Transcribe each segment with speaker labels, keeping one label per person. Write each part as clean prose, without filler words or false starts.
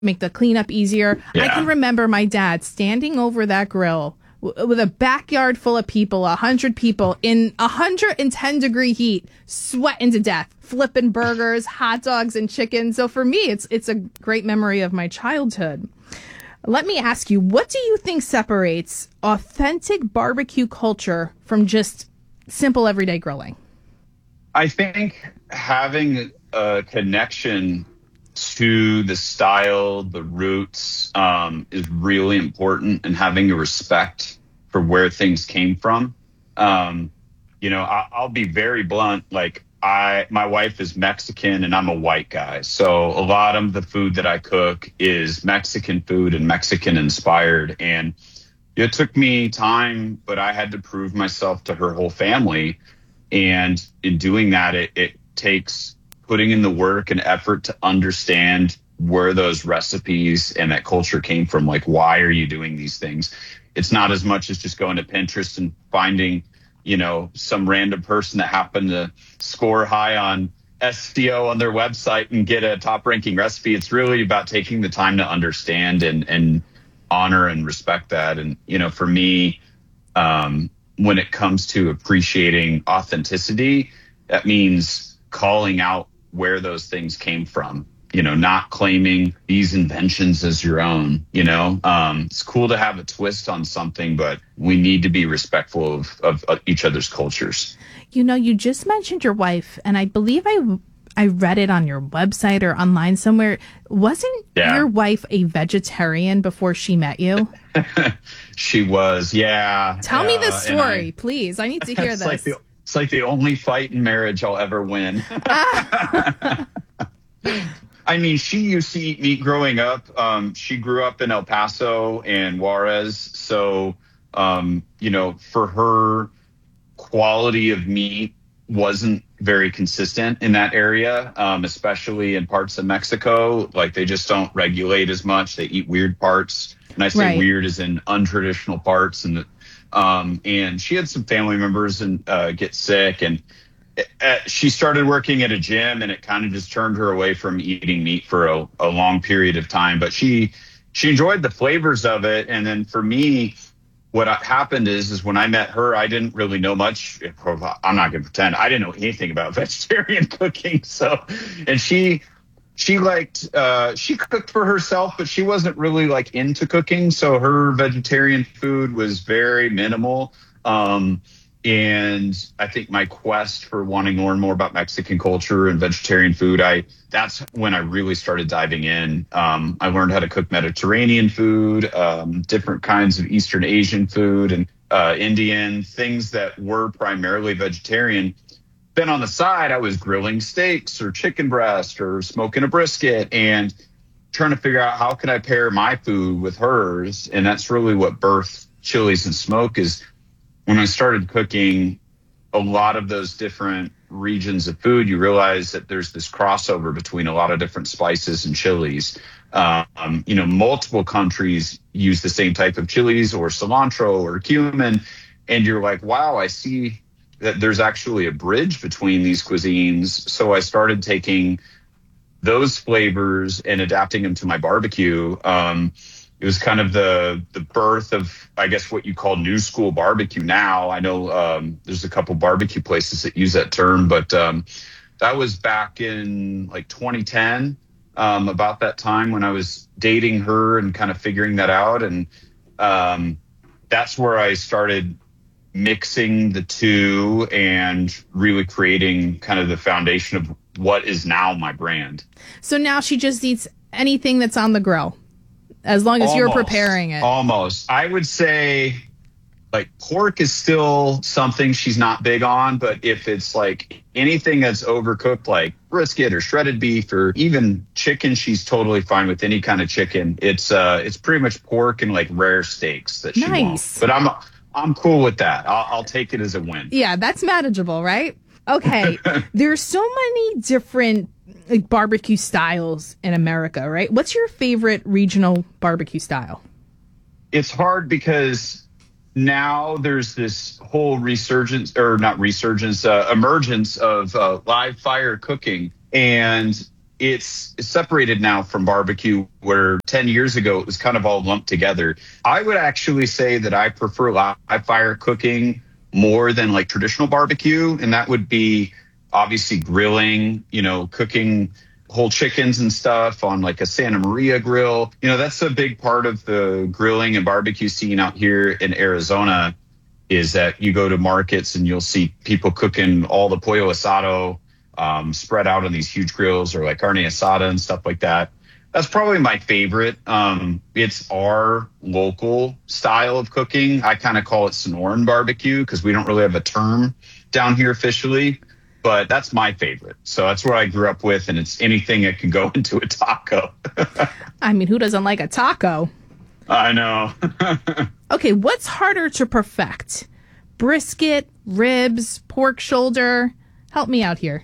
Speaker 1: make the cleanup easier.
Speaker 2: Yeah.
Speaker 1: I can remember my dad standing over that grill with a backyard full of people, 100 people in 110-degree heat, sweating to death, flipping burgers, hot dogs, and chicken. So for me, it's a great memory of my childhood. Let me ask you, what do you think separates authentic barbecue culture from just simple everyday grilling?
Speaker 2: I think having a connection to the style, the roots, is really important, and having a respect for where things came from. I'll be very blunt. Like my wife is Mexican and I'm a white guy. So a lot of the food that I cook is Mexican food and Mexican inspired. And it took me time, but I had to prove myself to her whole family. And in doing that, it takes putting in the work and effort to understand where those recipes and that culture came from. Like, why are you doing these things? It's not as much as just going to Pinterest and finding, some random person that happened to score high on SEO on their website and get a top ranking recipe. It's really about taking the time to understand and honor and respect that. And, for me, when it comes to appreciating authenticity, that means calling out where those things came from, not claiming these inventions as your own. It's cool to have a twist on something, but we need to be respectful of each other's cultures.
Speaker 1: You just mentioned your wife, and I believe I read it on your website or online somewhere. Wasn't your wife a vegetarian before she met you?
Speaker 2: She was, yeah.
Speaker 1: Tell me the story, please. I need to hear this.
Speaker 2: It's like the only fight in marriage I'll ever win. I mean, she used to eat meat growing up. She grew up in El Paso and Juarez. So, for her, quality of meat wasn't very consistent in that area, especially in parts of Mexico. Like, they just don't regulate as much. They eat weird parts. And I say weird as in untraditional parts. And she had some family members and get sick, and she started working at a gym, and it kind of just turned her away from eating meat for a long period of time. But she enjoyed the flavors of it. And then for me, what happened is when I met her, I didn't really know much. I'm not going to pretend I didn't know anything about vegetarian cooking. So, and she cooked for herself, but she wasn't really like into cooking. So her vegetarian food was very minimal. And I think my quest for wanting to learn more about Mexican culture and vegetarian food, that's when I really started diving in. I learned how to cook Mediterranean food, different kinds of Eastern Asian food, and Indian, things that were primarily vegetarian. Then on the side, I was grilling steaks or chicken breast or smoking a brisket and trying to figure out how can I pair my food with hers. And that's really what birthed Chilies and Smoke. Is when I started cooking a lot of those different regions of food, you realize that there's this crossover between a lot of different spices and chilies. Multiple countries use the same type of chilies or cilantro or cumin. And you're like, wow, I see that there's actually a bridge between these cuisines. So I started taking those flavors and adapting them to my barbecue. It was kind of the birth of, I guess, what you call new school barbecue now. I know there's a couple barbecue places that use that term, but that was back in like 2010, about that time when I was dating her and kind of figuring that out. And that's where I started mixing the two and really creating kind of the foundation of what is now my brand.
Speaker 1: So now she just eats anything that's on the grill, as long as you're preparing it.
Speaker 2: Almost. I would say like pork is still something she's not big on, but if it's like anything that's overcooked, like brisket or shredded beef or even chicken, she's totally fine with any kind of chicken. It's pretty much pork and like rare steaks that she wants. But I'm cool with that. I'll take it as a win.
Speaker 1: Yeah, that's manageable, right? Okay. There's so many different barbecue styles in America, right? What's your favorite regional barbecue style?
Speaker 2: It's hard because now there's this whole emergence of live fire cooking. And it's separated now from barbecue, where 10 years ago it was kind of all lumped together. I would actually say that I prefer live fire cooking more than like traditional barbecue. And that would be obviously grilling, cooking whole chickens and stuff on like a Santa Maria grill. That's a big part of the grilling and barbecue scene out here in Arizona, is that you go to markets and you'll see people cooking all the pollo asado spread out on these huge grills, or like carne asada and stuff like that. That's probably my favorite. It's our local style of cooking. I kind of call it Sonoran barbecue because we don't really have a term down here officially, but that's my favorite. So that's what I grew up with, and it's anything that can go into a taco.
Speaker 1: I mean, who doesn't like a taco?
Speaker 2: I know.
Speaker 1: Okay, what's harder to perfect? Brisket, ribs, pork shoulder? Help me out here.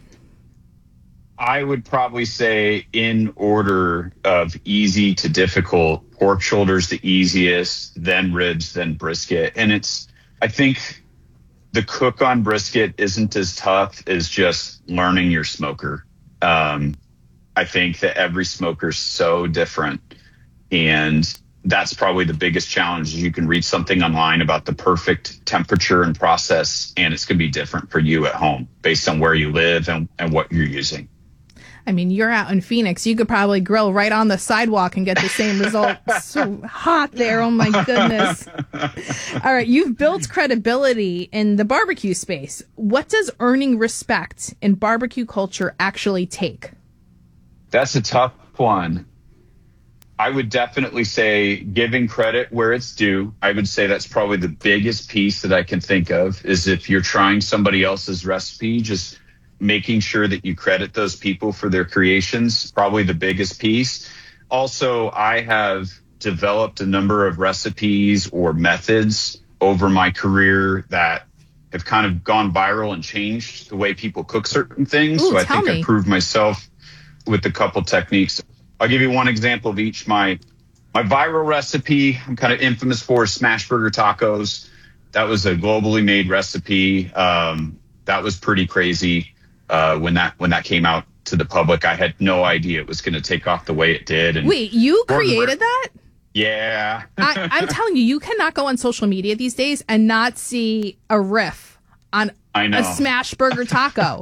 Speaker 2: I would probably say, in order of easy to difficult, pork shoulder's the easiest, then ribs, then brisket. And I think the cook on brisket isn't as tough as just learning your smoker. I think that every smoker's so different, and that's probably the biggest challenge. You can read something online about the perfect temperature and process, and it's going to be different for you at home based on where you live and what you're using.
Speaker 1: I mean, you're out in Phoenix. You could probably grill right on the sidewalk and get the same result. So hot there. Oh, my goodness. All right. You've built credibility in the barbecue space. What does earning respect in barbecue culture actually take?
Speaker 2: That's a tough one. I would definitely say giving credit where it's due. I would say that's probably the biggest piece that I can think of, is if you're trying somebody else's recipe, just making sure that you credit those people for their creations, probably the biggest piece. Also, I have developed a number of recipes or methods over my career that have kind of gone viral and changed the way people cook certain things.
Speaker 1: Ooh,
Speaker 2: so I think I proved myself with a couple techniques. I'll give you one example of each. My viral recipe I'm kind of infamous for is smash burger tacos. That was a globally made recipe. That was pretty crazy. When that came out to the public, I had no idea it was going to take off the way it did. And
Speaker 1: wait, you created that?
Speaker 2: Yeah.
Speaker 1: I'm telling you, you cannot go on social media these days and not see a riff on a smash burger taco.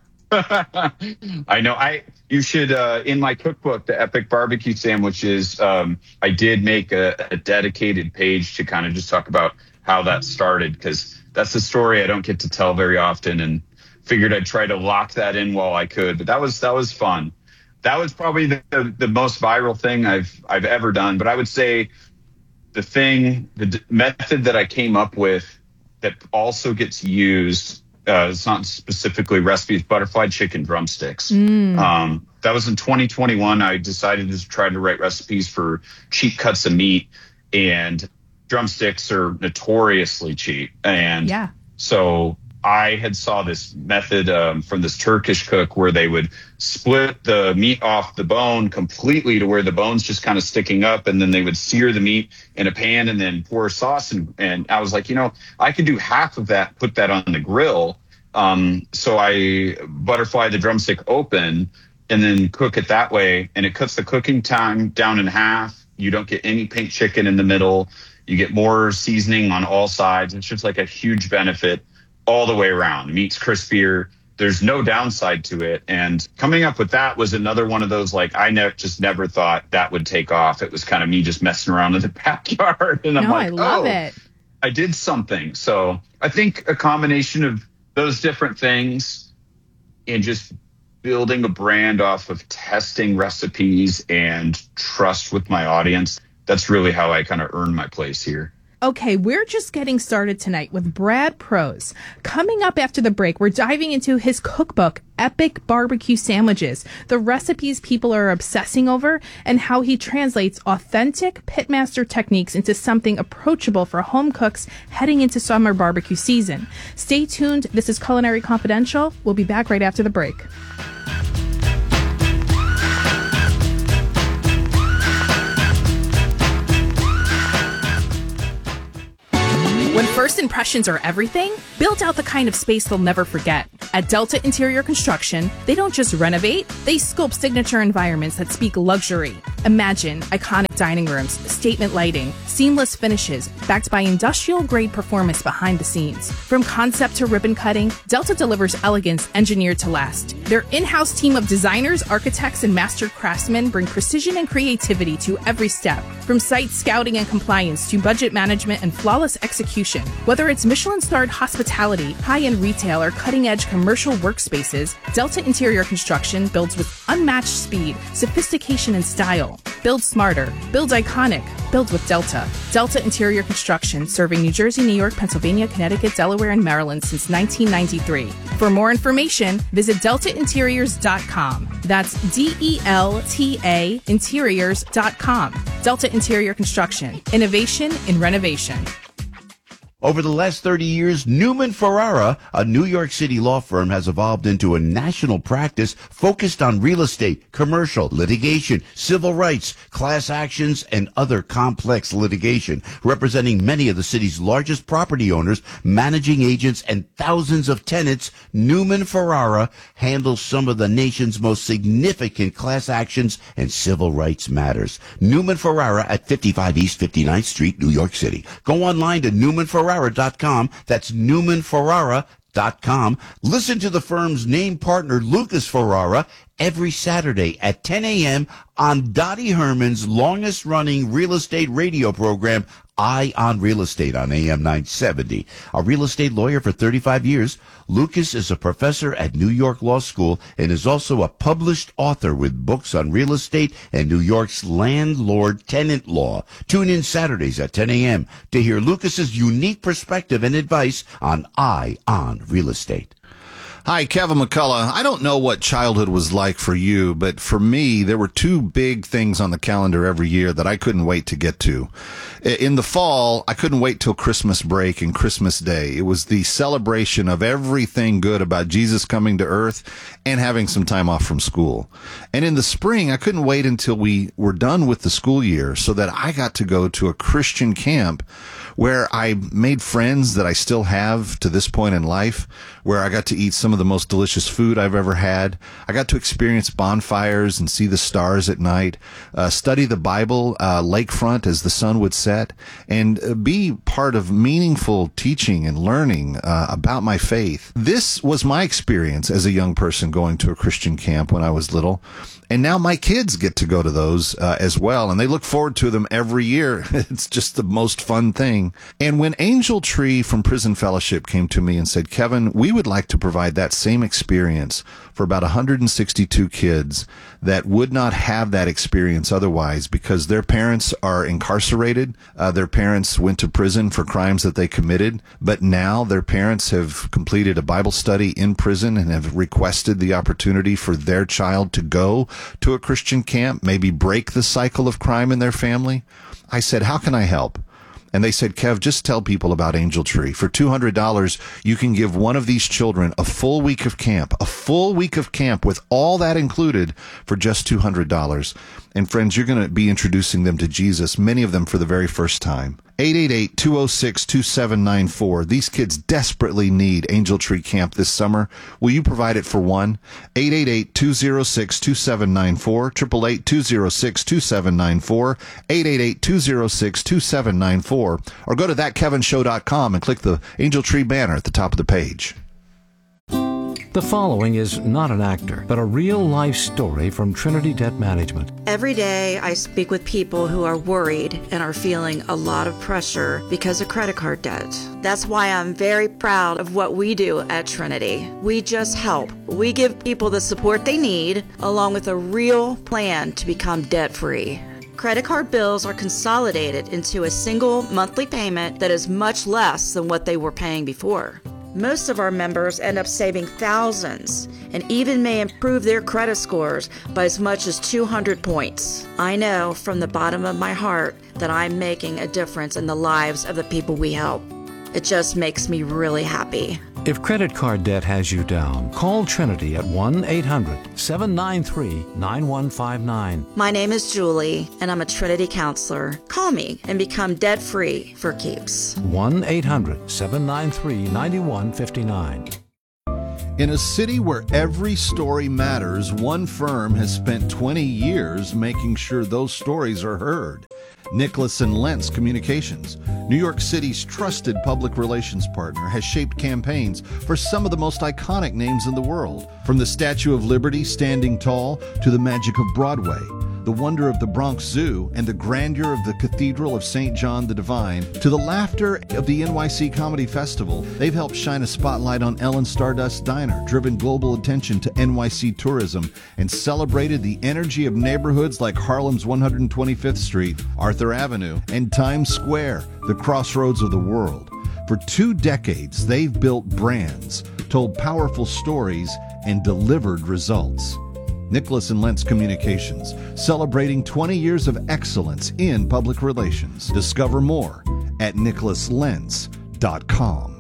Speaker 2: I know. You should, in my cookbook, the Epic Barbecue Sandwiches, I did make a dedicated page to kind of just talk about how that started, because that's a story I don't get to tell very often, and figured I'd try to lock that in while I could. But that was fun. That was probably the most viral thing I've ever done. But I would say the method that I came up with that also gets used, it's not specifically recipes, butterfly chicken drumsticks. That was in 2021. I decided to try to write recipes for cheap cuts of meat, and drumsticks are notoriously cheap. And so I had saw this method from this Turkish cook where they would split the meat off the bone completely to where the bone's just kind of sticking up, and then they would sear the meat in a pan and then pour sauce. And I was like, I could do half of that, put that on the grill. So I butterfly the drumstick open and then cook it that way, and it cuts the cooking time down in half. You don't get any pink chicken in the middle. You get more seasoning on all sides. It's just like a huge benefit all the way around. Meat's crispier. There's no downside to it. And coming up with that was another one of those, like, I never thought that would take off. It was kind of me just messing around in the backyard. And I'm like,
Speaker 1: I love it.
Speaker 2: I did something. So I think a combination of those different things and just building a brand off of testing recipes and trust with my audience, that's really how I kind of earned my place here.
Speaker 1: Okay, we're just getting started tonight with Brad Prose. Coming up after the break, we're diving into his cookbook, Epic Barbecue Sandwiches, the recipes people are obsessing over, and how he translates authentic pitmaster techniques into something approachable for home cooks heading into summer barbecue season. Stay tuned. This is Culinary Confidential. We'll be back right after the break. When First impressions are everything? Build out the kind of space they'll never forget. At Delta Interior Construction, they don't just renovate, they sculpt signature environments that speak luxury. Imagine iconic dining rooms, statement lighting, seamless finishes, backed by industrial-grade performance behind the scenes. From concept to ribbon cutting, Delta delivers elegance engineered to last. Their in-house team of designers, architects, and master craftsmen bring precision and creativity to every step. From site scouting and compliance to budget management and flawless execution. Whether it's Michelin-starred hospitality, high-end retail, or cutting-edge commercial workspaces, Delta Interior Construction builds with unmatched speed, sophistication, and style. Build smarter. Build iconic. Build with Delta. Delta Interior Construction, serving New Jersey, New York, Pennsylvania, Connecticut, Delaware, and Maryland since 1993. For more information, visit deltainteriors.com. That's DELTA interiors.com. Delta Interior Construction. Innovation in renovation.
Speaker 3: Over the last 30 years, Newman Ferrara, a New York City law firm, has evolved into a national practice focused on real estate, commercial, litigation, civil rights, class actions, and other complex litigation, representing many of the city's largest property owners, managing agents, and thousands of tenants. Newman Ferrara handles some of the nation's most significant class actions and civil rights matters. Newman Ferrara at 55 East 59th Street, New York City. Go online to NewmanFerrara.com. That's NewmanFerrara.com. Listen to the firm's name partner, Lucas Ferrara, every Saturday at 10 a.m. on Dottie Herman's longest-running real estate radio program, Eye on Real Estate on AM 970. A real estate lawyer for 35 years, Lucas is a professor at New York Law School and is also a published author with books on real estate and New York's landlord-tenant law. Tune in Saturdays at 10 a.m. to hear Lucas's unique perspective and advice on Eye on Real Estate.
Speaker 4: Hi, Kevin McCullough. I don't know what childhood was like for you, but for me, there were two big things on the calendar every year that I couldn't wait to get to. In the fall, I couldn't wait till Christmas break and Christmas Day. It was the celebration of everything good about Jesus coming to earth and having some time off from school. And in the spring, I couldn't wait until we were done with the school year so that I got to go to a Christian camp where I made friends that I still have to this point in life, where I got to eat some of the most delicious food I've ever had. I got to experience bonfires and see the stars at night, study the Bible lakefront as the sun would set, and be part of meaningful teaching and learning about my faith. This was my experience as a young person going to a Christian camp when I was little. And now my kids get to go to those as well, and they look forward to them every year. It's just the most fun thing. And when Angel Tree from Prison Fellowship came to me and said, Kevin, we would like to provide that same experience for about 162 kids that would not have that experience otherwise because their parents are incarcerated. Their parents went to prison for crimes that they committed, but now their parents have completed a Bible study in prison and have requested the opportunity for their child to go to a Christian camp, maybe break the cycle of crime in their family. I said, how can I help? And they said, Kev, just tell people about Angel Tree. For $200, you can give one of these children a full week of camp with all that included for just $200. And friends, you're going to be introducing them to Jesus, many of them for the very first time. 888-206-2794. These kids desperately need Angel Tree Camp this summer. Will you provide it for one? 888-206-2794, 888-206-2794, 888-206-2794, or go to thatkevinshow.com and click the Angel Tree banner at the top of the page.
Speaker 5: The following is not an actor, but a real-life story from Trinity Debt Management.
Speaker 6: Every day I speak with people who are worried and are feeling a lot of pressure because of credit card debt. That's why I'm very proud of what we do at Trinity. We just help. We give people the support they need, along with a real plan to become debt-free. Credit card bills are consolidated into a single monthly payment that is much less than what they were paying before. Most of our members end up saving thousands and even may improve their credit scores by as much as 200 points. I know from the bottom of my heart that I'm making a difference in the lives of the people we help. It just makes me really happy.
Speaker 5: If credit card debt has you down, call Trinity at 1-800-793-9159.
Speaker 6: My name is Julie, and I'm a Trinity counselor. Call me and become debt-free for keeps.
Speaker 5: 1-800-793-9159.
Speaker 4: In a city where every story matters, one firm has spent 20 years making sure those stories are heard. Nicholas and Lentz Communications, New York City's trusted public relations partner, has shaped campaigns for some of the most iconic names in the world. From the Statue of Liberty standing tall to the magic of Broadway, the wonder of the Bronx Zoo and the grandeur of the Cathedral of St. John the Divine, to the laughter of the NYC Comedy Festival, they've helped shine a spotlight on Ellen's Stardust Diner, driven global attention to NYC tourism, and celebrated the energy of neighborhoods like Harlem's 125th Street, Arthur Avenue, and Times Square, the crossroads of the world. For 2 decades, they've built brands, told powerful stories, and delivered results. Nicholas and Lentz Communications, celebrating 20 years of excellence in public relations. Discover more at nicholaslentz.com.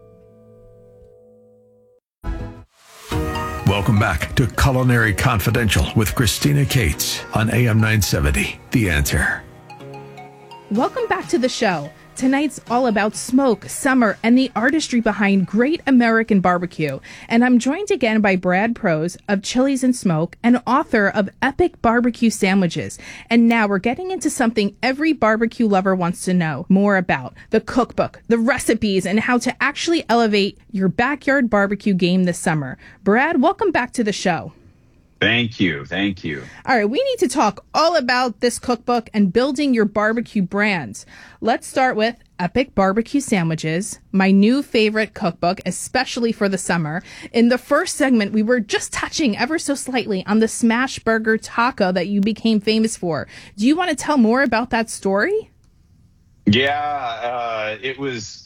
Speaker 7: Welcome back to Culinary Confidential with Christina Cates on AM 970, The Answer.
Speaker 1: Welcome back to the show. Tonight's all about smoke, summer, and the artistry behind great American barbecue. And I'm joined again by Brad Prose of Chilies and Smoke and author of Epic Barbecue Sandwiches. And now we're getting into something every barbecue lover wants to know more about: the cookbook, the recipes, and how to actually elevate your backyard barbecue game this summer. Brad, welcome back to the show.
Speaker 2: Thank you. Thank you.
Speaker 1: All right, we need to talk all about this cookbook and building your barbecue brands. Let's start with Epic Barbecue Sandwiches, my new favorite cookbook, especially for the summer. In the first segment, we were just touching ever so slightly on the smash burger taco that you became famous for. Do you want to tell more about that story?
Speaker 2: Yeah, it was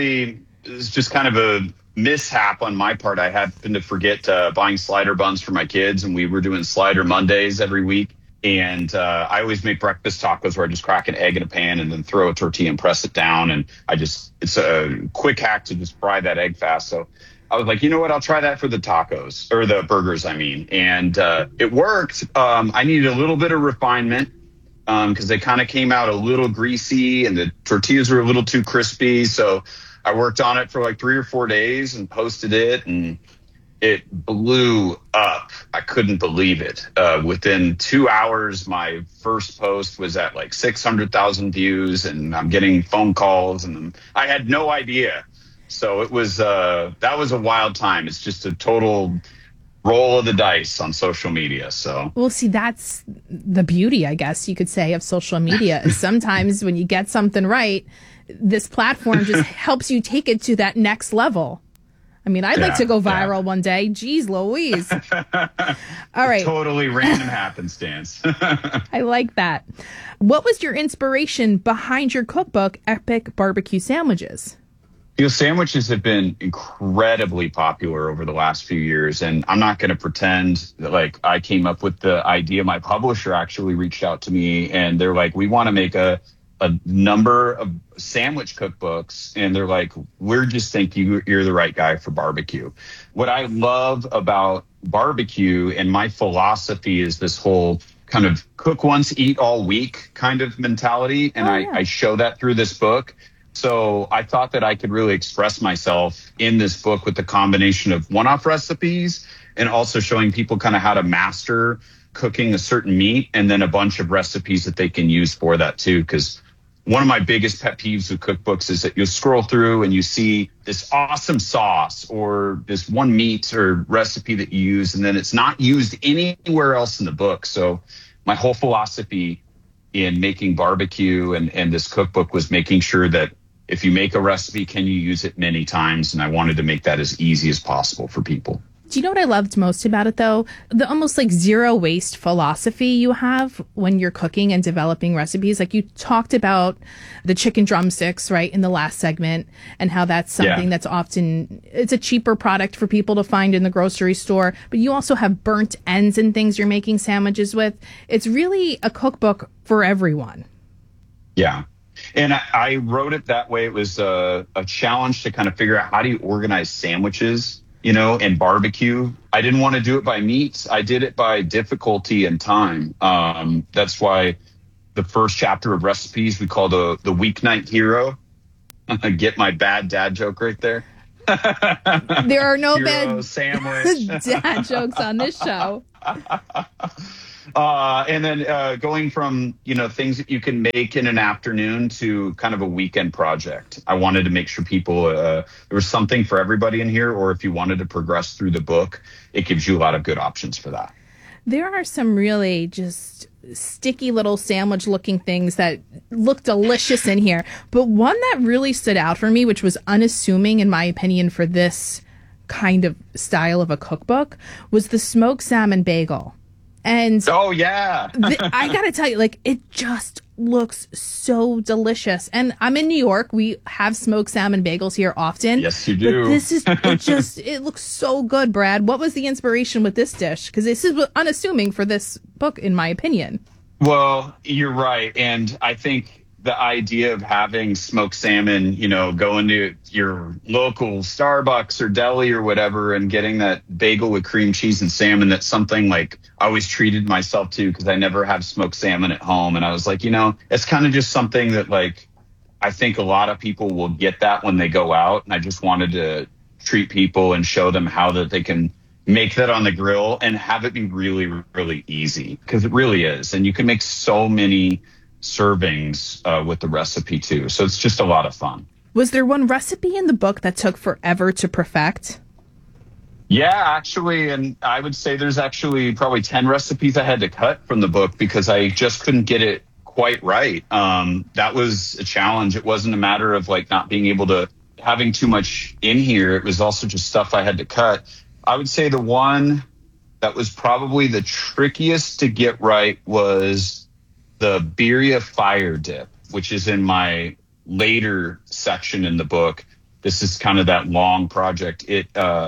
Speaker 2: just kind of a mishap on my part. I happened to forget buying slider buns for my kids, and we were doing slider Mondays every week. And I always make breakfast tacos where I just crack an egg in a pan and then throw a tortilla and press it down. And it's a quick hack to just fry that egg fast. So I was like, you know what? I'll try that for the tacos, or the burgers, I mean. And it worked. I needed a little bit of refinement because they kind of came out a little greasy and the tortillas were a little too crispy. So I worked on it for like 3 or 4 days and posted it, and it blew up. I couldn't believe it. Within 2 hours, my first post was at like 600,000 views, and I'm getting phone calls, and I had no idea. So it was that was a wild time. It's just a total roll of the dice on social media. So,
Speaker 1: well, see, that's the beauty, I guess you could say, of social media. Is sometimes when you get something right, this platform just helps you take it to that next level. I mean, I'd like to go viral one day. Jeez Louise. All right.
Speaker 2: Totally random happenstance.
Speaker 1: I like that. What was your inspiration behind your cookbook, Epic Barbecue Sandwiches?
Speaker 2: Sandwiches have been incredibly popular over the last few years, and I'm not going to pretend that like I came up with the idea. My publisher actually reached out to me, and they're like, we want to make a number of sandwich cookbooks, and they're like, we're just think you're the right guy for barbecue. What I love about barbecue and my philosophy is this whole kind of cook once, eat all week kind of mentality, and I show that through this book. So I thought that I could really express myself in this book with the combination of one-off recipes and also showing people kind of how to master cooking a certain meat, and then a bunch of recipes that they can use for that too. Because one of my biggest pet peeves with cookbooks is that you'll scroll through and you see this awesome sauce or this one meat or recipe that you use, and then it's not used anywhere else in the book. So my whole philosophy in making barbecue and this cookbook was making sure that if you make a recipe, can you use it many times? And I wanted to make that as easy as possible for people.
Speaker 1: Do you know what I loved most about it, though? The almost like zero waste philosophy you have when you're cooking and developing recipes. Like you talked about the chicken drumsticks, right, in the last segment, and how that's something that's often, it's a cheaper product for people to find in the grocery store. But you also have burnt ends and things you're making sandwiches with. It's really a cookbook for everyone.
Speaker 2: Yeah. And I wrote it that way. It was a challenge to kind of figure out how do you organize sandwiches, and barbecue. I didn't want to do it by meats. I did it by difficulty and time. That's why the first chapter of recipes we call the weeknight hero. Get my bad dad joke right there.
Speaker 1: There are no bad
Speaker 2: sandwich
Speaker 1: dad jokes on this show.
Speaker 2: And then going from, things that you can make in an afternoon to kind of a weekend project. I wanted to make sure people, there was something for everybody in here, or if you wanted to progress through the book, it gives you a lot of good options for that.
Speaker 1: There are some really just sticky little sandwich looking things that look delicious in here. But one that really stood out for me, which was unassuming in my opinion for this kind of style of a cookbook, was the smoked salmon bagel. And
Speaker 2: oh yeah,
Speaker 1: I gotta tell you, it just looks so delicious. And I'm in New York. We have smoked salmon bagels here often.
Speaker 2: Yes, you do.
Speaker 1: But this is it looks so good, Brad. What was the inspiration with this dish? Because this is unassuming for this book, in my opinion.
Speaker 2: Well, you're right, and I think the idea of having smoked salmon, going to your local Starbucks or deli or whatever and getting that bagel with cream cheese and salmon, that's something I always treated myself to because I never have smoked salmon at home. And I was like, it's kind of just something that I think a lot of people will get that when they go out. And I just wanted to treat people and show them how that they can make that on the grill and have it be really, really easy, because it really is. And you can make so many servings with the recipe too. So it's just a lot of fun.
Speaker 1: Was there one recipe in the book that took forever to perfect?
Speaker 2: Yeah, actually, and I would say there's actually probably 10 recipes I had to cut from the book because I just couldn't get it quite right. That was a challenge. It wasn't a matter of not being able to having too much in here. It was also just stuff I had to cut. I would say the one that was probably the trickiest to get right was the birria fire dip, which is in my later section in the book. This is kind of that long project. It,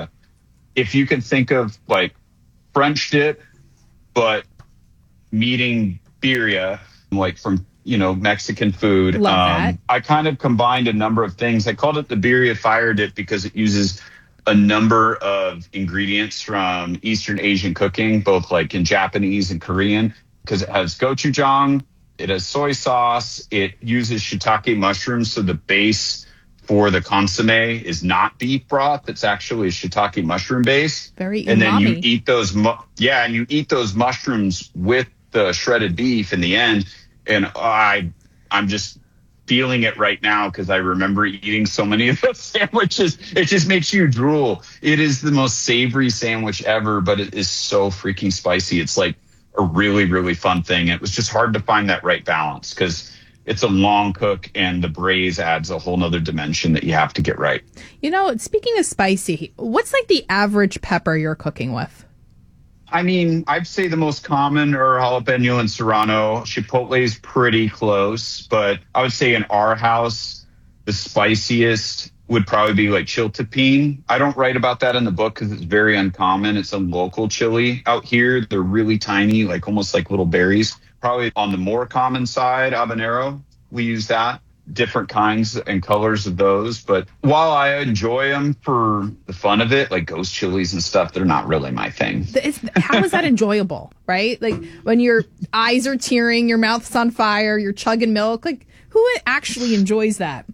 Speaker 2: if you can think of French dip, but meeting birria, from, Mexican food.
Speaker 1: Love that.
Speaker 2: I kind of combined a number of things. I called it the birria fire dip because it uses a number of ingredients from Eastern Asian cooking, both in Japanese and Korean, because it has gochujang, it has soy sauce, it uses shiitake mushrooms. So the base for the consomme is not beef broth. It's actually a shiitake mushroom base.
Speaker 1: Very umami.
Speaker 2: And then you eat those, and you eat those mushrooms with the shredded beef in the end. And I'm just feeling it right now because I remember eating so many of those sandwiches. It just makes you drool. It is the most savory sandwich ever, but it is so freaking spicy. It's a really, really fun thing. It was just hard to find that right balance because it's a long cook and the braise adds a whole nother dimension that you have to get right.
Speaker 1: Speaking of spicy, what's the average pepper you're cooking with?
Speaker 2: I mean, I'd say the most common are jalapeno and serrano. Chipotle is pretty close, but I would say in our house, the spiciest would probably be chiltepín. I don't write about that in the book because it's very uncommon. It's a local chili out here. They're really tiny, almost like little berries. Probably on the more common side, habanero. We use that. Different kinds and colors of those. But while I enjoy them for the fun of it, ghost chilies and stuff, they're not really my thing.
Speaker 1: How is that enjoyable, right? When your eyes are tearing, your mouth's on fire, you're chugging milk. Who actually enjoys that?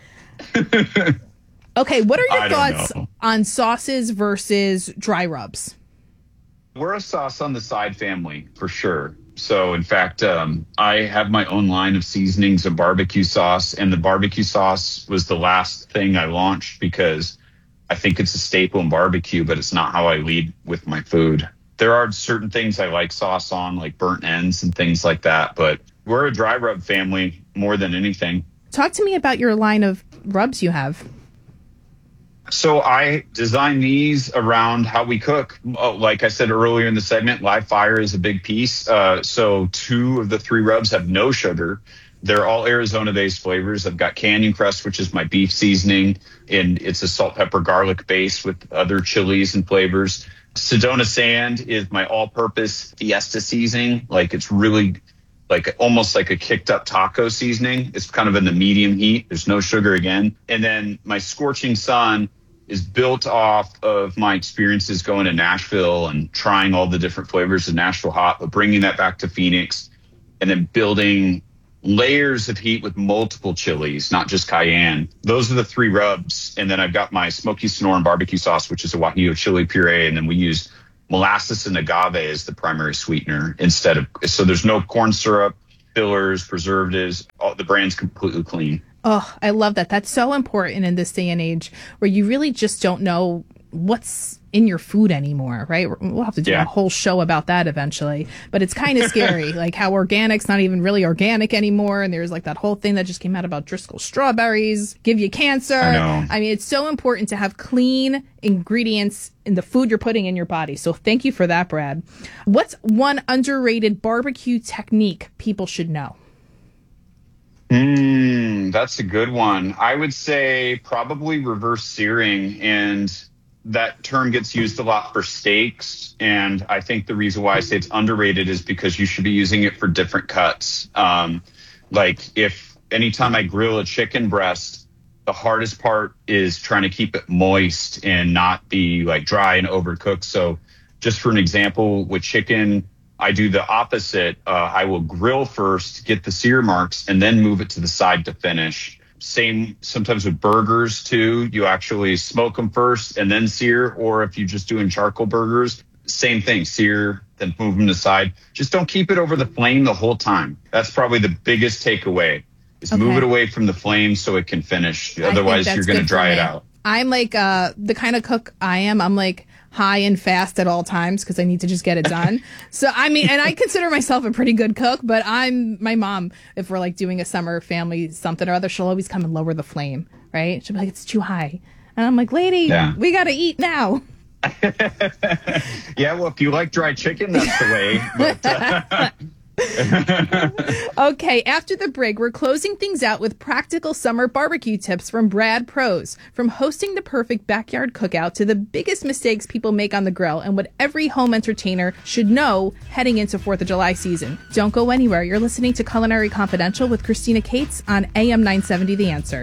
Speaker 1: Okay, what are your thoughts on sauces versus dry rubs?
Speaker 2: We're a sauce on the side family for sure. So, in fact, I have my own line of seasonings of barbecue sauce, and the barbecue sauce was the last thing I launched because I think it's a staple in barbecue, but it's not how I lead with my food. There are certain things I like sauce on, like burnt ends and things like that, but we're a dry rub family more than anything.
Speaker 1: Talk to me about your line of rubs you have.
Speaker 2: So I designed these around how we cook. Like I said earlier in the segment, live fire is a big piece. So 2 of the 3 rubs have no sugar. They're all Arizona-based flavors. I've got Canyon Crust, which is my beef seasoning, and it's a salt, pepper, garlic base with other chilies and flavors. Sedona Sand is my all-purpose Fiesta seasoning. It's really like almost like a kicked up taco seasoning. It's kind of in the medium heat. There's no sugar again. And then my Scorching Sun is built off of my experiences going to Nashville and trying all the different flavors of Nashville hot, but bringing that back to Phoenix and then building layers of heat with multiple chilies, not just cayenne. Those are the 3 rubs. And then I've got my Smoky Sonoran barbecue sauce, which is a Guajillo chili puree. And then we use molasses and agave as the primary sweetener so there's no corn syrup, fillers, preservatives. All the brand's completely clean.
Speaker 1: Oh, I love that. That's so important in this day and age where you really just don't know what's in your food anymore, right? We'll have to do a whole show about that eventually, but it's kind of scary, like how organic's not even really organic anymore. And there's like that whole thing that just came out about Driscoll strawberries, give you cancer. I mean, it's so important to have clean ingredients in the food you're putting in your body. So thank you for that, Brad. What's one underrated barbecue technique people should know?
Speaker 2: That's a good one. I would say probably reverse searing, and that term gets used a lot for steaks. And I think the reason why I say it's underrated is because you should be using it for different cuts. Like if anytime I grill a chicken breast, the hardest part is trying to keep it moist and not be like dry and overcooked. So just for an example, with chicken, I do the opposite. I will grill first, get the sear marks, and then move it to the side to finish. Same sometimes with burgers too. You actually smoke them first and then sear, or if you're just doing charcoal burgers, same thing, sear, then move them to the side. Just don't keep it over the flame the whole time. That's probably the biggest takeaway is move it away from the flame so it can finish. Otherwise, you're going to dry it out.
Speaker 1: I'm like the kind of cook I am. I'm like high and fast at all times because I need to just get it done. So, I mean, and I consider myself a pretty good cook, but my mom, if we're like doing a summer family something or other, she'll always come and lower the flame, right? She'll be like, it's too high. And I'm like, lady, we got to eat now.
Speaker 2: Yeah, well, if you like dry chicken, that's the way. But,
Speaker 1: Okay, after the break, we're closing things out with practical summer barbecue tips from Brad Prose. From hosting the perfect backyard cookout to the biggest mistakes people make on the grill and what every home entertainer should know heading into 4th of July season. Don't go anywhere. You're listening to Culinary Confidential with Christina Cates on AM 970 The Answer.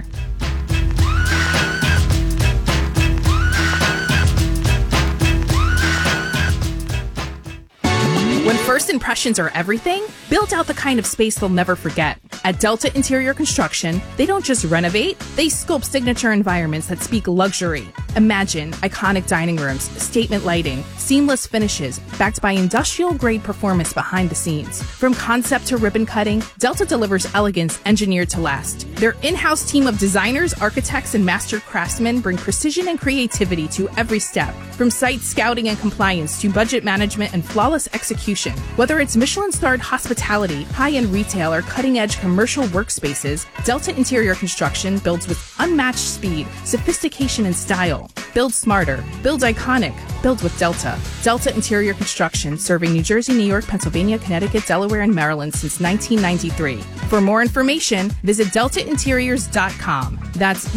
Speaker 1: When first impressions are everything, build out the kind of space they'll never forget. At Delta Interior Construction, they don't just renovate, they sculpt signature environments that speak luxury. Imagine iconic dining rooms, statement lighting, seamless finishes, backed by industrial-grade performance behind the scenes. From concept to ribbon cutting, Delta delivers elegance engineered to last. Their in-house team of designers, architects, and master craftsmen bring precision and creativity to every step. From site scouting and compliance to budget management and flawless execution. Whether it's Michelin-starred hospitality, high-end retail, or cutting-edge commercial workspaces, Delta Interior Construction builds with unmatched speed, sophistication, and style. Build smarter. Build iconic. Build with Delta. Delta Interior Construction, serving New Jersey, New York, Pennsylvania, Connecticut, Delaware, and Maryland since 1993. For more information, visit deltainteriors.com. That's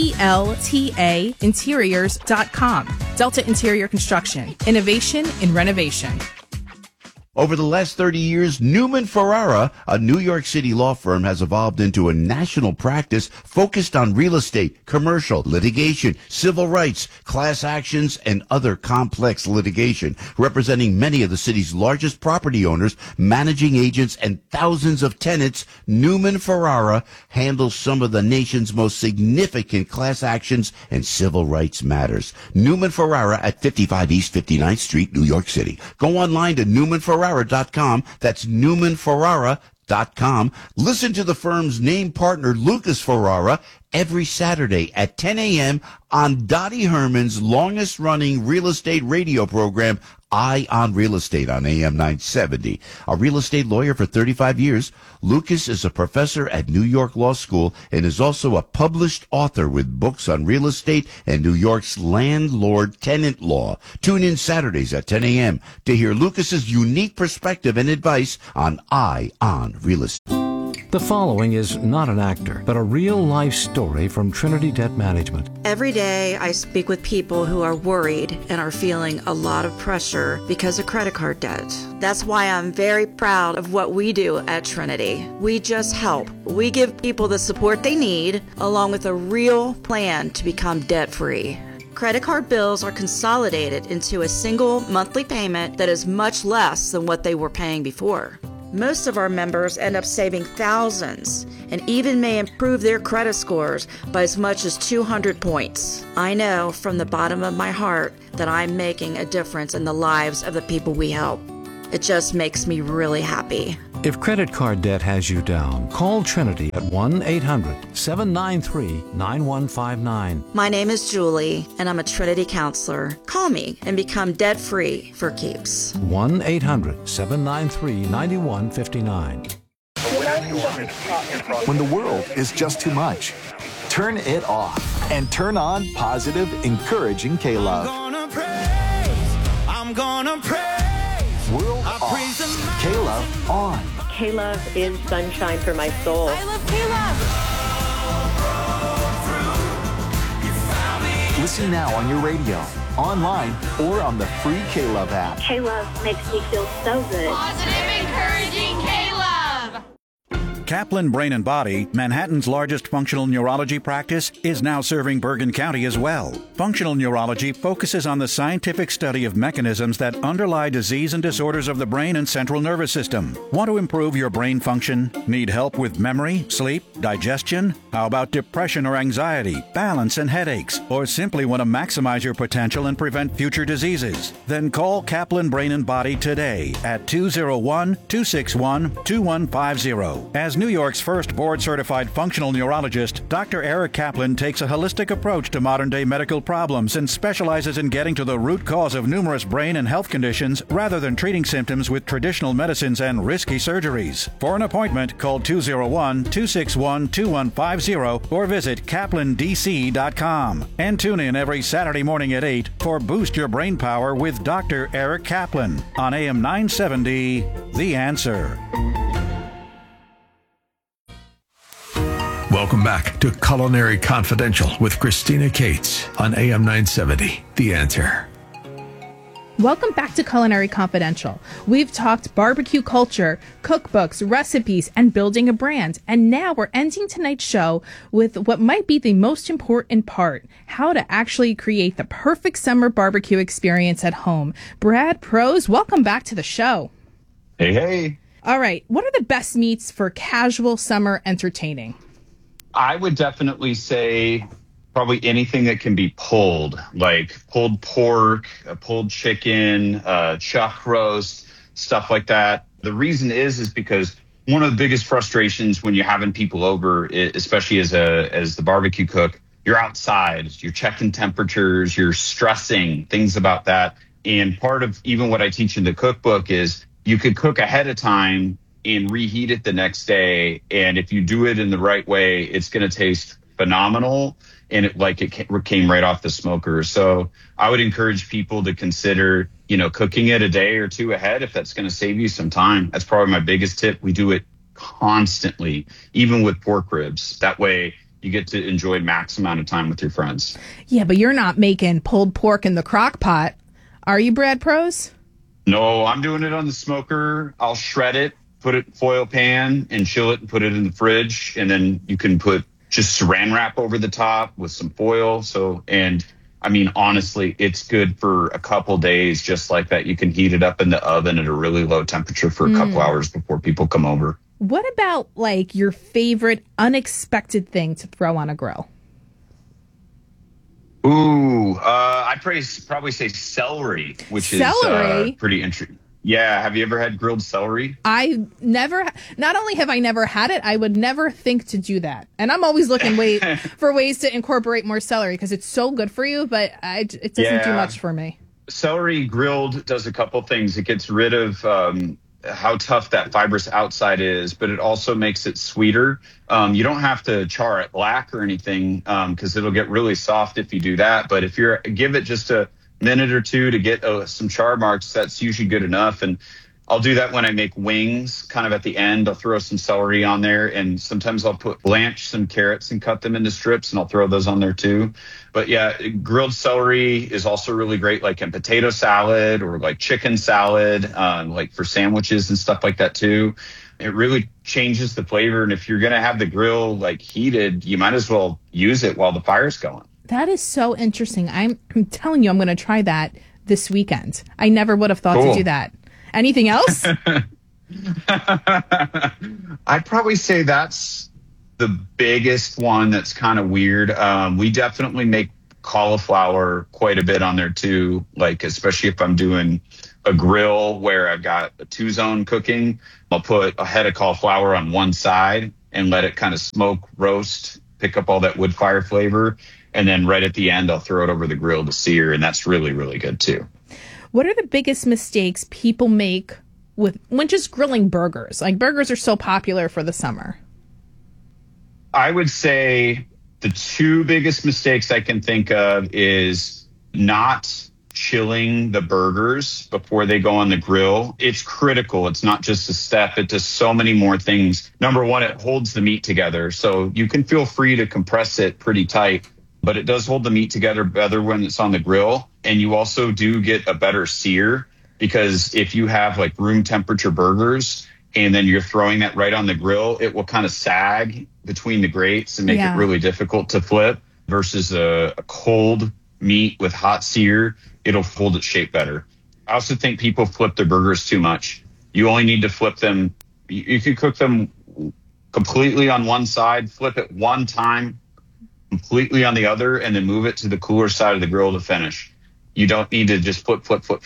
Speaker 1: DELTA interiors.com. Delta Interior Construction. Innovation in renovation.
Speaker 3: Over the last 30 years, Newman Ferrara, a New York City law firm, has evolved into a national practice focused on real estate, commercial, litigation, civil rights, class actions, and other complex litigation, representing many of the city's largest property owners, managing agents, and thousands of tenants. Newman Ferrara handles some of the nation's most significant class actions and civil rights matters. Newman Ferrara at 55 East 59th Street, New York City. Go online to NewmanFerrara.com. That's NewmanFerrara.com. Listen to the firm's name partner, Lucas Ferrara, every Saturday at 10 a.m. on Dottie Herman's longest-running real estate radio program, Eye on Real Estate on AM 970. A real estate lawyer for 35 years, Lucas is a professor at New York Law School and is also a published author with books on real estate and New York's landlord-tenant law. Tune in Saturdays at 10 a.m. to hear Lucas's unique perspective and advice on Eye on Real Estate.
Speaker 5: The following is not an actor, but a real-life story from Trinity Debt Management.
Speaker 6: Every day I speak with people who are worried and are feeling a lot of pressure because of credit card debt. That's why I'm very proud of what we do at Trinity. We just help. We give people the support they need, along with a real plan to become debt-free. Credit card bills are consolidated into a single monthly payment that is much less than what they were paying before. Most of our members end up saving thousands and even may improve their credit scores by as much as 200 points. I know from the bottom of my heart that I'm making a difference in the lives of the people we help. It just makes me really happy.
Speaker 5: If credit card debt has you down, call Trinity at 1-800-793-9159.
Speaker 6: My name is Julie, and I'm a Trinity counselor. Call me and become debt-free for keeps.
Speaker 5: 1-800-793-9159.
Speaker 8: When the world is just too much, turn it off and turn on positive, encouraging K-Love.
Speaker 9: I'm gonna praise.
Speaker 8: World off. K-Love on.
Speaker 10: K-Love is sunshine for my soul.
Speaker 9: I love K-Love.
Speaker 8: Listen now on your radio, online, or on the free K-Love app.
Speaker 10: K-Love makes me feel so good.
Speaker 9: Positive, encouraging K-Love.
Speaker 11: Kaplan Brain and Body, Manhattan's largest functional neurology practice, is now serving Bergen County as well. Functional neurology focuses on the scientific study of mechanisms that underlie disease and disorders of the brain and central nervous system. Want to improve your brain function? Need help with memory, sleep, digestion? How about depression or anxiety, balance and headaches? Or simply want to maximize your potential and prevent future diseases? Then call Kaplan Brain and Body today at 201-261-2150. As New York's first board-certified functional neurologist, Dr. Eric Kaplan takes a holistic approach to modern-day medical problems and specializes in getting to the root cause of numerous brain and health conditions rather than treating symptoms with traditional medicines and risky surgeries. For an appointment, call 201-261-2150 or visit kaplandc.com. And tune in every Saturday morning at 8 for Boost Your Brain Power with Dr. Eric Kaplan on AM 970, The Answer.
Speaker 7: Welcome back to Culinary Confidential with Christina Cates on AM 970, The Answer.
Speaker 1: Welcome back to Culinary Confidential. We've talked barbecue culture, cookbooks, recipes, and building a brand. And now we're ending tonight's show with what might be the most important part, how to actually create the perfect summer barbecue experience at home. Brad Prose, welcome back to the show.
Speaker 2: Hey, hey.
Speaker 1: All right. What are the best meats for casual summer entertaining?
Speaker 2: I would definitely say probably anything that can be pulled, like pulled pork, pulled chicken, chuck roast, stuff like that. The reason is because one of the biggest frustrations when you're having people over, especially as the barbecue cook, you're outside, you're checking temperatures, you're stressing things about that. And part of even what I teach in the cookbook is you could cook ahead of time and reheat it the next day. And if you do it in the right way, it's going to taste phenomenal. And it came right off the smoker. So I would encourage people to consider, cooking it a day or two ahead if that's going to save you some time. That's probably my biggest tip. We do it constantly, even with pork ribs. That way you get to enjoy max amount of time with your friends.
Speaker 1: Yeah, but you're not making pulled pork in the crock pot. Are you, Brad Prose?
Speaker 2: No, I'm doing it on the smoker. I'll shred it, put it in foil pan and chill it and put it in the fridge. And then you can put just saran wrap over the top with some foil. Honestly, it's good for a couple days just like that. You can heat it up in the oven at a really low temperature for a couple hours before people come over.
Speaker 1: What about your favorite unexpected thing to throw on a grill?
Speaker 2: Ooh, I'd probably say celery, which is pretty interesting. Yeah. Have you ever had grilled celery?
Speaker 1: I never, not only have I never had it, I would never think to do that. And I'm always looking for ways to incorporate more celery because it's so good for you, but it doesn't do much for me.
Speaker 2: Celery grilled does a couple things. It gets rid of how tough that fibrous outside is, but it also makes it sweeter. You don't have to char it black or anything because it'll get really soft if you do that. But if give it just a minute or two to get some char marks, that's usually good enough. And I'll do that when I make wings, kind of at the end. I'll throw some celery on there, and sometimes I'll blanch some carrots and cut them into strips, and I'll throw those on there too. But yeah, grilled celery is also really great, like in potato salad or like chicken salad, like for sandwiches and stuff like that too. It really changes the flavor. And if you're going to have the grill like heated, you might as well use it while the fire's going.
Speaker 1: That is so interesting. I'm telling you, I'm going to try that this weekend. I never would have thought to do that. Anything else?
Speaker 2: I'd probably say that's the biggest one that's kind of weird. We definitely make cauliflower quite a bit on there too, like especially if I'm doing a grill where I've got a 2-zone cooking. I'll put a head of cauliflower on one side and let it kind of smoke, roast, pick up all that wood fire flavor. And then right at the end, I'll throw it over the grill to sear. And that's really, really good too.
Speaker 1: What are the biggest mistakes people make when just grilling burgers? Like burgers are so popular for the summer.
Speaker 2: I would say the 2 biggest mistakes I can think of is not chilling the burgers before they go on the grill. It's critical. It's not just a step. It does so many more things. Number one, it holds the meat together. So you can feel free to compress it pretty tight, but it does hold the meat together better when it's on the grill. And you also do get a better sear, because if you have like room temperature burgers and then you're throwing that right on the grill, it will kind of sag between the grates and make it really difficult to flip, versus a cold meat with hot sear. It'll hold its shape better. I also think people flip their burgers too much. You only need to flip them. You can cook them completely on one side, flip it one time completely on the other, and then move it to the cooler side of the grill to finish. You don't need to just flip.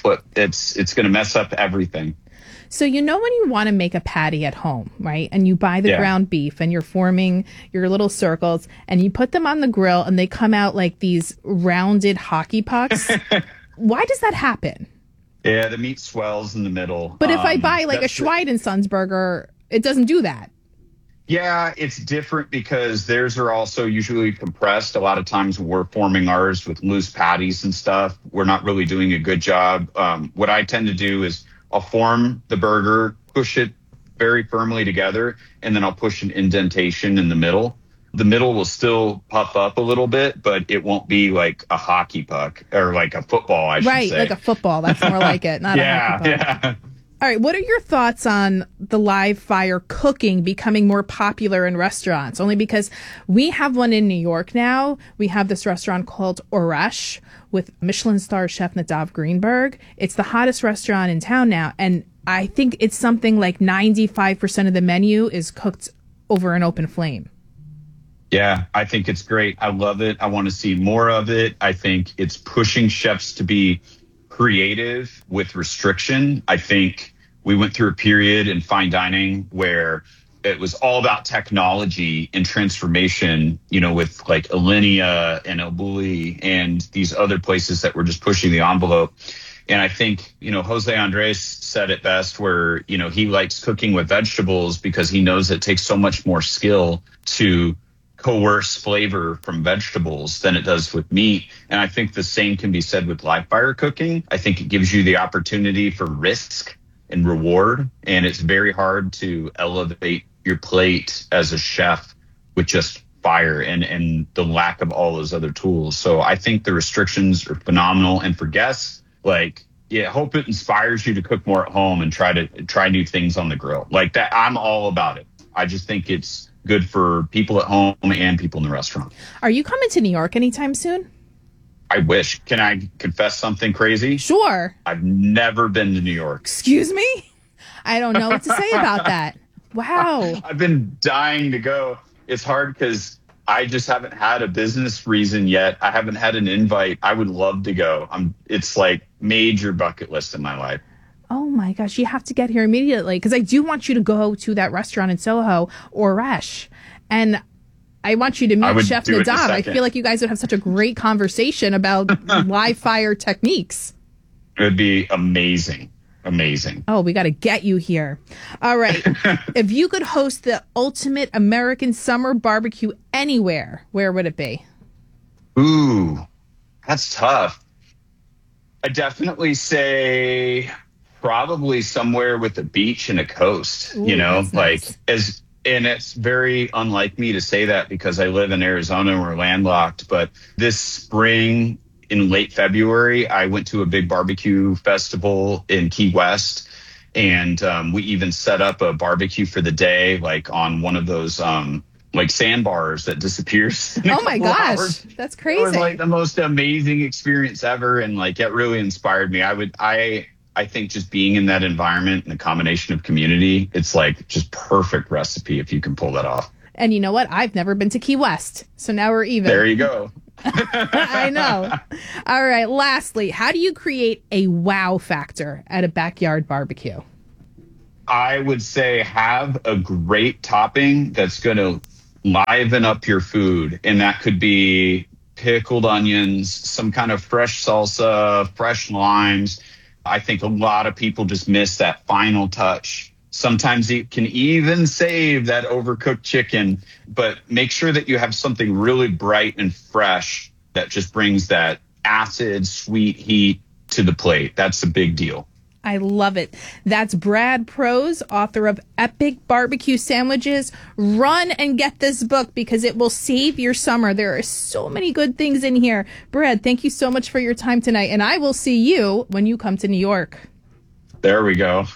Speaker 2: It's going to mess up everything.
Speaker 1: So when you want to make a patty at home, right? And you buy the ground beef and you're forming your little circles and you put them on the grill and they come out like these rounded hockey pucks. Why does that happen?
Speaker 2: Yeah, the meat swells in the middle.
Speaker 1: But if I buy like a Schweidensson's burger, it doesn't do that.
Speaker 2: Yeah, it's different because theirs are also usually compressed. A lot of times we're forming ours with loose patties and stuff. We're not really doing a good job. What I tend to do is I'll form the burger, push it very firmly together, and then I'll push an indentation in the middle. The middle will still puff up a little bit, but it won't be like a hockey puck or like a football, I should say.
Speaker 1: Right, like a football. That's more like it, not a hockey puck.
Speaker 2: Yeah.
Speaker 1: All right, what are your thoughts on the live fire cooking becoming more popular in restaurants? Only because we have one in New York now. We have this restaurant called Oresh with Michelin star chef Nadav Greenberg. It's the hottest restaurant in town now, and I think it's something like 95% of the menu is cooked over an open flame.
Speaker 2: Yeah, I think it's great. I love it. I want to see more of it. I think it's pushing chefs to be creative with restriction. I think we went through a period in fine dining where it was all about technology and transformation, with like Alinea and El Bulli and these other places that were just pushing the envelope. And I think, Jose Andres said it best where, he likes cooking with vegetables because he knows it takes so much more skill to coerce flavor from vegetables than it does with meat. And I think the same can be said with live fire cooking. I think it gives you the opportunity for risk and reward. And it's very hard to elevate your plate as a chef with just fire and the lack of all those other tools. So I think the restrictions are phenomenal. And for guests, hope it inspires you to cook more at home and try new things on the grill. Like that, I'm all about it. I just think it's good for people at home and people in the restaurant.
Speaker 1: Are you coming to New York anytime soon?
Speaker 2: I wish. Can I confess something crazy?
Speaker 1: Sure.
Speaker 2: I've never been to New York.
Speaker 1: Excuse me? I don't know what to say about that. Wow.
Speaker 2: I've been dying to go. It's hard because I just haven't had a business reason yet. I haven't had an invite. I would love to go. It's like major bucket list in my life.
Speaker 1: Oh my gosh, you have to get here immediately because I do want you to go to that restaurant in Soho, Oresh, and I want you to meet Chef Nadav. I feel like you guys would have such a great conversation about live fire techniques.
Speaker 2: It would be amazing. Amazing.
Speaker 1: Oh, we got to get you here. All right. If you could host the ultimate American summer barbecue anywhere, where would it be?
Speaker 2: Ooh, that's tough. I definitely say probably somewhere with a beach and a coast,
Speaker 1: Ooh, that's nice.
Speaker 2: And it's very unlike me to say that because I live in Arizona and we're landlocked. But this spring in late February, I went to a big barbecue festival in Key West. And we even set up a barbecue for the day, like on one of those like sandbars that disappears.
Speaker 1: Oh my gosh, that's crazy.
Speaker 2: It was like the most amazing experience ever. And like it really inspired me. I think just being in that environment and the combination of community, it's like just perfect recipe if you can pull that off.
Speaker 1: And you know what? I've never been to Key West. So now we're even.
Speaker 2: There you go.
Speaker 1: I know. All right. Lastly, how do you create a wow factor at a backyard barbecue?
Speaker 2: I would say have a great topping that's going to liven up your food. And that could be pickled onions, some kind of fresh salsa, fresh limes. I think a lot of people just miss that final touch. Sometimes you can even save that overcooked chicken, but make sure that you have something really bright and fresh that just brings that acid, sweet heat to the plate. That's a big deal.
Speaker 1: I love it. That's Brad Prose, author of Epic Barbecue Sandwiches. Run and get this book because it will save your summer. There are so many good things in here. Brad, thank you so much for your time tonight, and I will see you when you come to New York.
Speaker 2: There we go.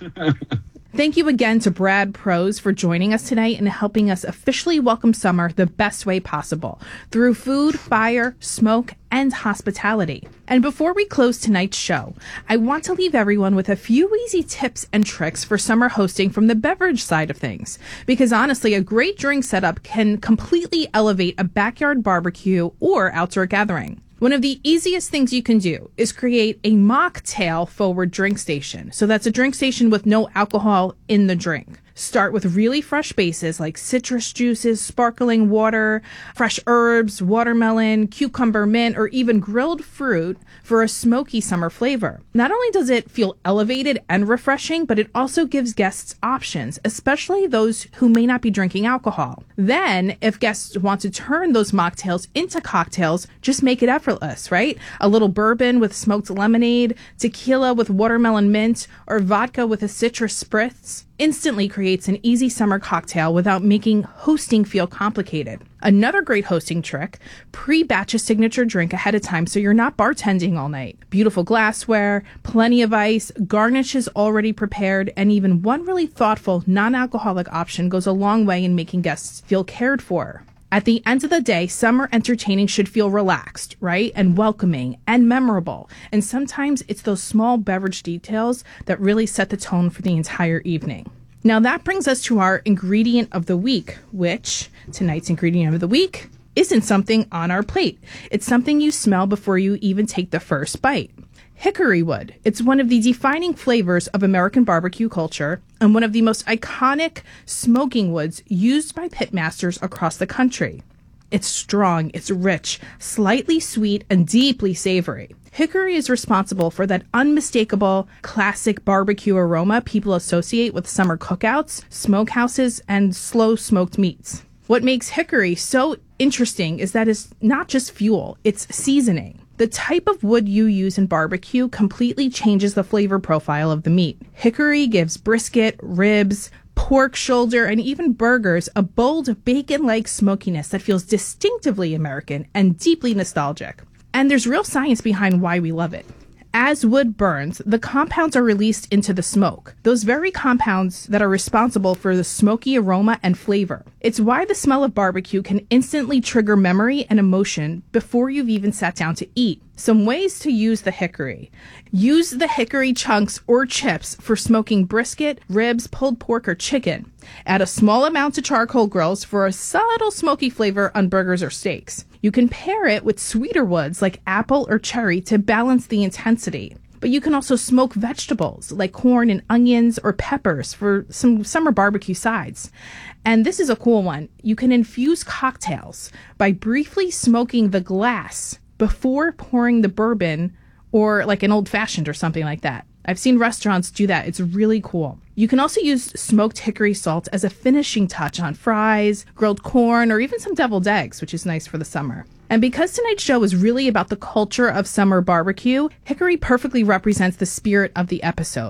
Speaker 1: Thank you again to Brad Prose for joining us tonight and helping us officially welcome summer the best way possible, through food, fire, smoke, and hospitality. And before we close tonight's show, I want to leave everyone with a few easy tips and tricks for summer hosting from the beverage side of things. Because honestly, a great drink setup can completely elevate a backyard barbecue or outdoor gathering. One of the easiest things you can do is create a mocktail forward drink station. So that's a drink station with no alcohol in the drink. Start with really fresh bases like citrus juices, sparkling water, fresh herbs, watermelon, cucumber, mint, or even grilled fruit for a smoky summer flavor. Not only does it feel elevated and refreshing, but it also gives guests options, especially those who may not be drinking alcohol. Then, if guests want to turn those mocktails into cocktails, just make it effortless, right? A little bourbon with smoked lemonade, tequila with watermelon mint, or vodka with a citrus spritz instantly creates an easy summer cocktail without making hosting feel complicated. Another great hosting trick, pre-batch a signature drink ahead of time so you're not bartending all night. Beautiful glassware, plenty of ice, garnishes already prepared, and even one really thoughtful non-alcoholic option goes a long way in making guests feel cared for. At the end of the day, summer entertaining should feel relaxed, right? And welcoming and memorable. And sometimes it's those small beverage details that really set the tone for the entire evening. Now that brings us to our ingredient of the week, which tonight's ingredient of the week isn't something on our plate. It's something you smell before you even take the first bite. Hickory wood. It's one of the defining flavors of American barbecue culture and one of the most iconic smoking woods used by pitmasters across the country. It's strong, it's rich, slightly sweet, and deeply savory. Hickory is responsible for that unmistakable classic barbecue aroma people associate with summer cookouts, smokehouses, and slow smoked meats. What makes hickory so interesting is that it's not just fuel, it's seasoning. The type of wood you use in barbecue completely changes the flavor profile of the meat. Hickory gives brisket, ribs, pork shoulder, and even burgers a bold bacon-like smokiness that feels distinctively American and deeply nostalgic. And there's real science behind why we love it. As wood burns, the compounds are released into the smoke. Those very compounds that are responsible for the smoky aroma and flavor. It's why the smell of barbecue can instantly trigger memory and emotion before you've even sat down to eat. Some ways to use the hickory. Use the hickory chunks or chips for smoking brisket, ribs, pulled pork, or chicken. Add a small amount to charcoal grills for a subtle smoky flavor on burgers or steaks. You can pair it with sweeter woods like apple or cherry to balance the intensity. But you can also smoke vegetables like corn and onions or peppers for some summer barbecue sides. And this is a cool one. You can infuse cocktails by briefly smoking the glass before pouring the bourbon or like an old-fashioned or something like that. I've seen restaurants do that. It's really cool. You can also use smoked hickory salt as a finishing touch on fries, grilled corn, or even some deviled eggs, which is nice for the summer. And because tonight's show is really about the culture of summer barbecue, hickory perfectly represents the spirit of the episode.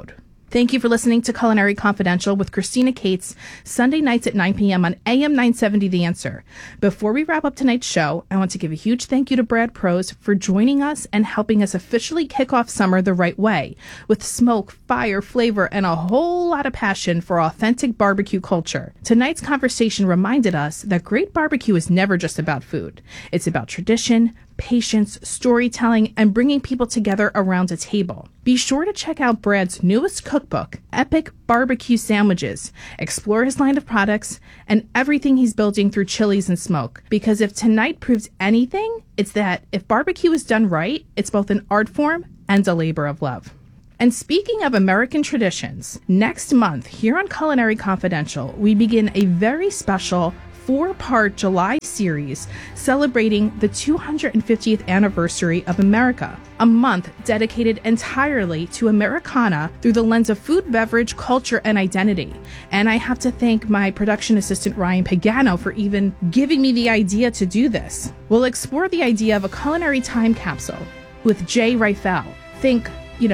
Speaker 1: Thank you for listening to Culinary Confidential with Christina Cates, Sunday nights at 9 p.m. on AM 970 The Answer. Before we wrap up tonight's show, I want to give a huge thank you to Brad Prose for joining us and helping us officially kick off summer the right way, with smoke, fire, flavor, and a whole lot of passion for authentic barbecue culture. Tonight's conversation reminded us that great barbecue is never just about food. It's about tradition, patience, storytelling, and bringing people together around a table. Be sure to check out Brad's newest cookbook, Epic Barbecue Sandwiches. Explore his line of products and everything he's building through Chilies and Smoke. Because if tonight proves anything, it's that if barbecue is done right, it's both an art form and a labor of love. And speaking of American traditions, next month here on Culinary Confidential, we begin a very special 4-part July series celebrating the 250th anniversary of America, a month dedicated entirely to Americana through the lens of food, beverage, culture, and identity. And I have to thank my production assistant Ryan Pagano for even giving me the idea to do this. We'll explore the idea of a culinary time capsule with Jay Reifel. Think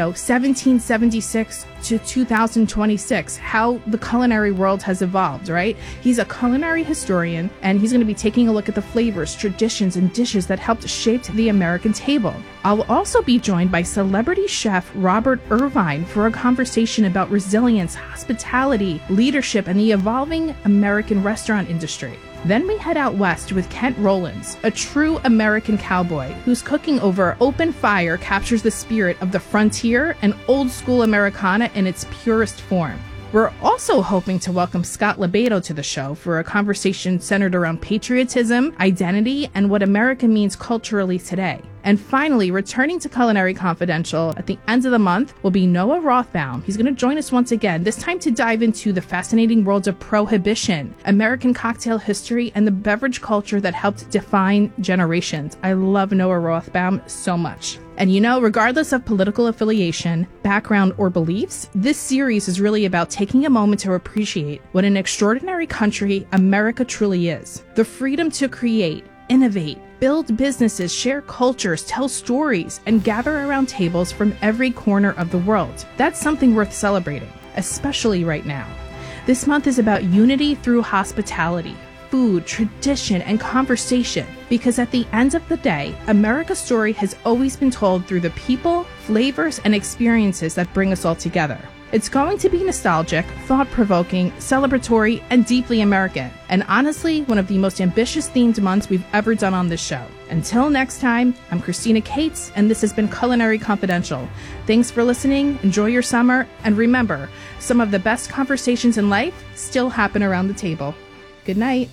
Speaker 1: 1776 to 2026, how the culinary world has evolved, right? He's a culinary historian, and he's going to be taking a look at the flavors, traditions, and dishes that helped shape the American table. I'll also be joined by celebrity chef Robert Irvine for a conversation about resilience, hospitality, leadership, and the evolving American restaurant industry. Then we head out west with Kent Rollins, a true American cowboy whose cooking over open fire captures the spirit of the frontier and old school Americana in its purest form. We're also hoping to welcome Scott Lebedo to the show for a conversation centered around patriotism, identity, and what America means culturally today. And finally, returning to Culinary Confidential at the end of the month will be Noah Rothbaum. He's going to join us once again, this time to dive into the fascinating world of Prohibition, American cocktail history, and the beverage culture that helped define generations. I love Noah Rothbaum so much. And regardless of political affiliation, background, or beliefs, this series is really about taking a moment to appreciate what an extraordinary country America truly is. The freedom to create, innovate, build businesses, share cultures, tell stories, and gather around tables from every corner of the world. That's something worth celebrating, especially right now. This month is about unity through hospitality, food, tradition, and conversation, because at the end of the day, America's story has always been told through the people, flavors, and experiences that bring us all together. It's going to be nostalgic, thought-provoking, celebratory, and deeply American. And honestly, one of the most ambitious themed months we've ever done on this show. Until next time, I'm Christina Cates, and this has been Culinary Confidential. Thanks for listening, enjoy your summer, and remember, some of the best conversations in life still happen around the table. Good night.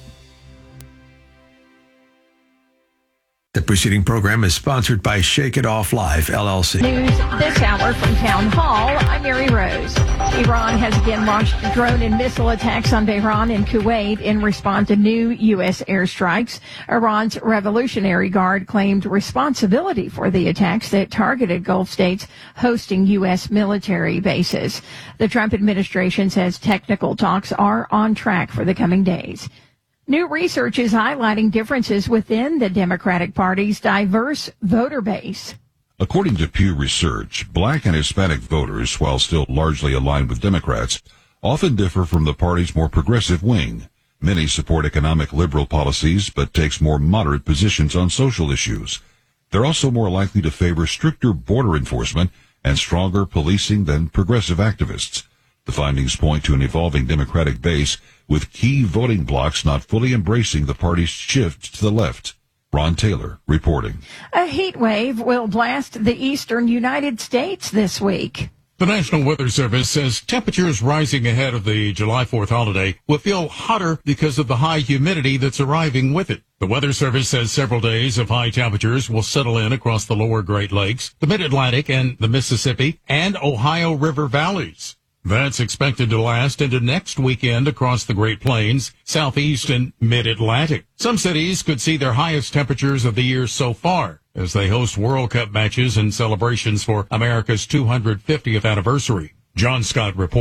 Speaker 7: The preceding program is sponsored by Shake It Off Live, LLC.
Speaker 12: News this hour from Town Hall. I'm Mary Rose. Iran has again launched drone and missile attacks on Tehran and Kuwait in response to new U.S. airstrikes. Iran's Revolutionary Guard claimed responsibility for the attacks that targeted Gulf states hosting U.S. military bases. The Trump administration says technical talks are on track for the coming days. New research is highlighting differences within the Democratic Party's diverse voter base.
Speaker 13: According to Pew Research, black and Hispanic voters, while still largely aligned with Democrats, often differ from the party's more progressive wing. Many support economic liberal policies, but takes more moderate positions on social issues. They're also more likely to favor stricter border enforcement and stronger policing than progressive activists. The findings point to an evolving Democratic base, with key voting blocs not fully embracing the party's shift to the left. Ron Taylor reporting.
Speaker 12: A heat wave will blast the eastern United States this week.
Speaker 14: The National Weather Service says temperatures rising ahead of the July 4th holiday will feel hotter because of the high humidity that's arriving with it. The Weather Service says several days of high temperatures will settle in across the lower Great Lakes, the Mid-Atlantic and the Mississippi, and Ohio River valleys. That's expected to last into next weekend across the Great Plains, Southeast, and Mid-Atlantic. Some cities could see their highest temperatures of the year so far as they host World Cup matches and celebrations for America's 250th anniversary. John Scott reporting.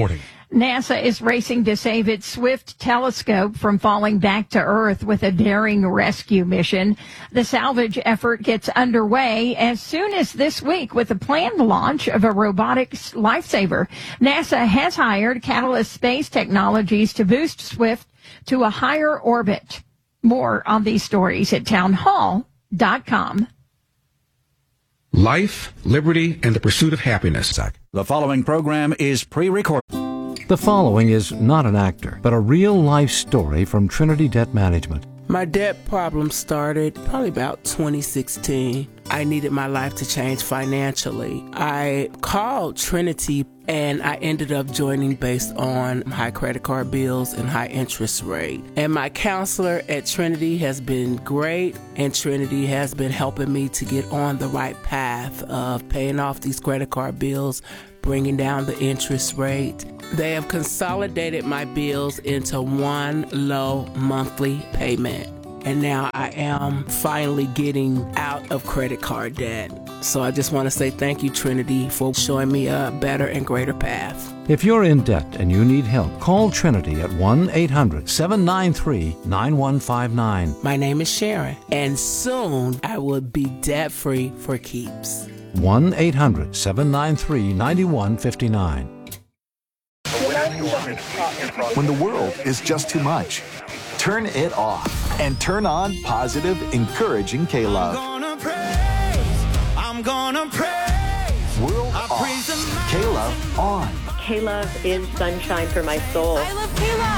Speaker 12: NASA is racing to save its Swift telescope from falling back to Earth with a daring rescue mission. The salvage effort gets underway as soon as this week with the planned launch of a robotics lifesaver. NASA has hired Catalyst Space Technologies to boost Swift to a higher orbit. More on these stories at townhall.com.
Speaker 15: Life, liberty, and the pursuit of happiness.
Speaker 11: The following program is pre-recorded.
Speaker 5: The following is not an actor, but a real-life story from Trinity Debt Management.
Speaker 16: My debt problem started probably about 2016. I needed my life to change financially. I called Trinity and I ended up joining based on high credit card bills and high interest rate. And my counselor at Trinity has been great, and Trinity has been helping me to get on the right path of paying off these credit card bills, bringing down the interest rate. They have consolidated my bills into one low monthly payment. And now I am finally getting out of credit card debt. So I just want to say thank you, Trinity, for showing me a better and greater path.
Speaker 5: If you're in debt and you need help, call Trinity at 1-800-793-9159.
Speaker 16: My name is Sharon, and soon I will be debt-free for keeps.
Speaker 5: 1-800-793-9159.
Speaker 8: When the world is just too much, turn it off and turn on positive, encouraging K-Love.
Speaker 9: I'm gonna praise.
Speaker 8: World off. K-Love on.
Speaker 10: K-Love is sunshine for my soul.
Speaker 9: I love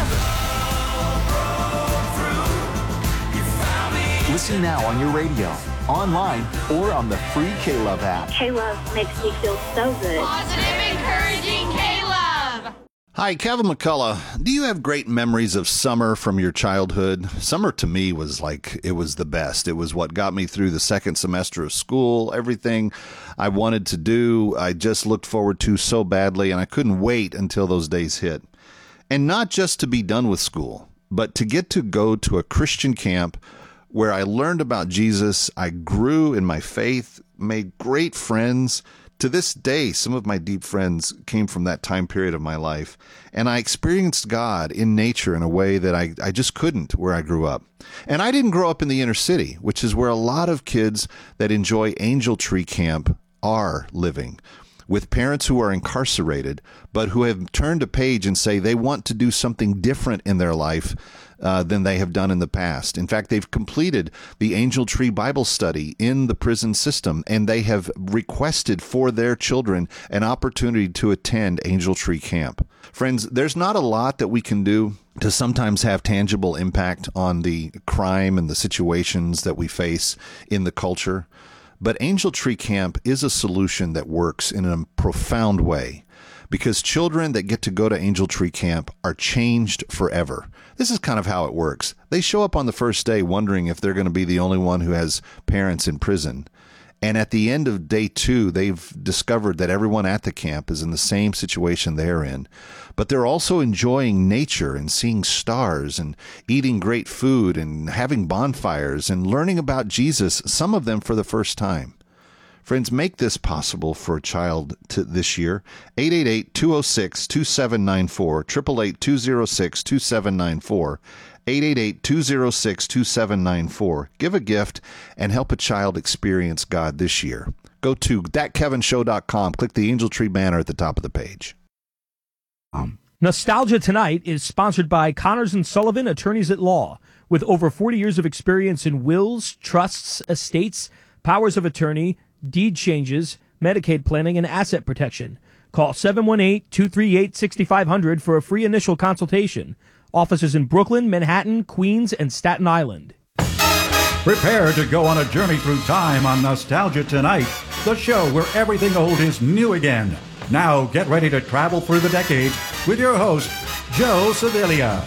Speaker 9: K-Love.
Speaker 8: Listen now on your radio, online, or on the free K-Love app.
Speaker 10: K-Love makes me feel so good.
Speaker 9: Positive, encouraging K-Love.
Speaker 4: Hi, Kevin McCullough. Do you have great memories of summer from your childhood? Summer to me was like, it was the best. It was what got me through the second semester of school. Everything I wanted to do, I just looked forward to so badly, and I couldn't wait until those days hit. And not just to be done with school, but to get to go to a Christian camp where I learned about Jesus. I grew in my faith, made great friends. To this day, some of my deep friends came from that time period of my life, and I experienced God in nature in a way that I just couldn't where I grew up. And I didn't grow up in the inner city, which is where a lot of kids that enjoy Angel Tree Camp are living, with parents who are incarcerated, but who have turned a page and say they want to do something different in their life than they have done in the past. In fact, they've completed the Angel Tree Bible study in the prison system, and they have requested for their children an opportunity to attend Angel Tree Camp. Friends, there's not a lot that we can do to sometimes have tangible impact on the crime and the situations that we face in the culture. But Angel Tree Camp is a solution that works in a profound way, because children that get to go to Angel Tree Camp are changed forever. This is kind of how it works. They show up on the first day wondering if they're going to be the only one who has parents in prison. And at the end of day 2, they've discovered that everyone at the camp is in the same situation they're in. But they're also enjoying nature and seeing stars and eating great food and having bonfires and learning about Jesus, some of them for the first time. Friends, make this possible for a child this year. 888-206-2794, 888-206-2794, 888-206-2794. Give a gift and help a child experience God this year. Go to thatkevinshow.com. Click the Angel Tree banner at the top of the page.
Speaker 17: Nostalgia Tonight is sponsored by Connors & Sullivan, attorneys at law. With over 40 years of experience in wills, trusts, estates, powers of attorney, deed changes, Medicaid planning, and asset protection. Call 718-238-6500 for a free initial consultation. Offices in Brooklyn, Manhattan, Queens, and Staten Island.
Speaker 11: Prepare to go on a journey through time on Nostalgia Tonight, the show where everything old is new again. Now get ready to travel through the decades with your host, Joe Sevilla.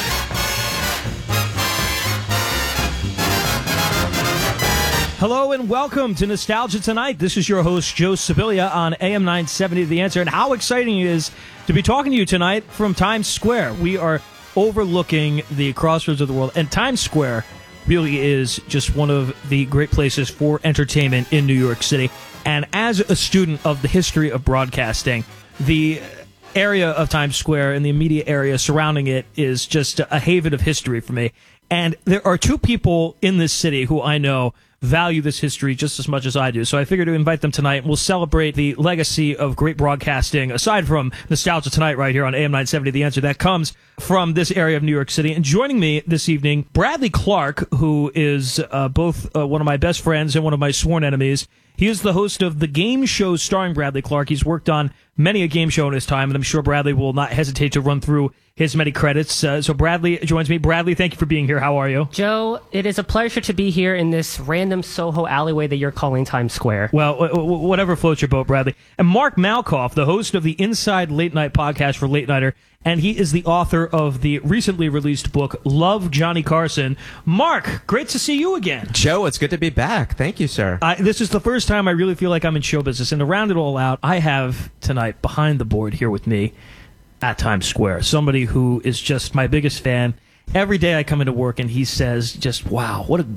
Speaker 17: Hello and welcome to Nostalgia Tonight. This is your host, Joe Sevilla, on AM 970 The Answer. And how exciting it is to be talking to you tonight from Times Square. We are overlooking the crossroads of the world, and Times Square really is just one of the great places for entertainment in New York City. And as a student of the history of broadcasting, the area of Times Square and the immediate area surrounding it is just a haven of history for me. And there are two people in this city who I know value this history just as much as I do. So I figured to invite them tonight. We'll celebrate the legacy of great broadcasting, aside from Nostalgia Tonight right here on AM 970, The Answer, that comes from this area of New York City. And joining me this evening, Bradley Clark, who is both one of my best friends and one of my sworn enemies. He is the host of the game show starring Bradley Clark. He's worked on many a game show in his time, and I'm sure Bradley will not hesitate to run through his many credits. So Bradley joins me. Bradley, thank you for being here. How are you?
Speaker 18: Joe, it is a pleasure to be here in this random Soho alleyway that you're calling Times Square.
Speaker 17: Well, whatever floats your boat, Bradley. And Mark Malkoff, the host of the Inside Late Night podcast for Late Nighter, and he is the author of the recently released book, Love, Johnny Carson. Mark, great to see you again.
Speaker 19: Joe, it's good to be back. Thank you, sir.
Speaker 17: This is the first time I really feel like I'm in show business. And to round it all out, I have tonight behind the board here with me at Times Square somebody who is just my biggest fan. Every day I come into work and he says just, wow, what a